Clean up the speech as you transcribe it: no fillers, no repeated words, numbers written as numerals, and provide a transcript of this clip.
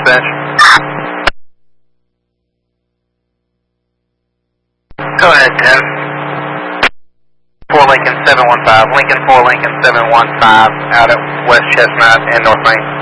dispatch. Go ahead, 10. 4 Lincoln 715, Lincoln 4 Lincoln 715 out at West Chestnut and North Main.